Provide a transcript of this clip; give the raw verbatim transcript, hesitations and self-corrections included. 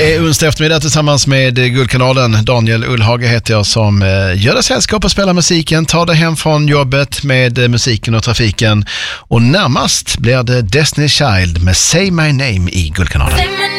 Det är onsdag eftermiddag tillsammans med Guldkanalen. Daniel Ullhage heter jag som gör det sällskap och spelar musiken. Tar det hem från jobbet med musiken och trafiken. Och närmast blir det Destiny's Child med Say My Name i Guldkanalen.